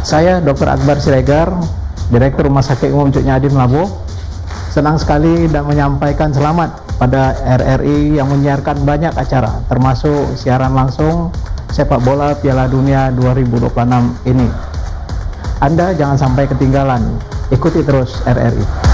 Saya Dr. Akbar Siregar, Direktur Rumah Sakit Umum Cuk Nyadim Labuh, senang sekali dan menyampaikan selamat pada RRI yang menyiarkan banyak acara, termasuk siaran langsung sepak bola Piala Dunia 2026 ini. Anda jangan sampai ketinggalan, ikuti terus RRI.